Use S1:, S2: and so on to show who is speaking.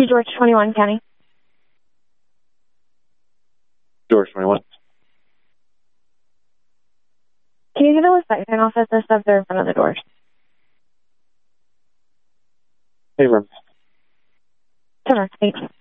S1: to George 21 County.
S2: George 21.
S1: Can you get a reception office or stuff there in front of the doors?
S2: Hey, room.
S1: Sure, thanks.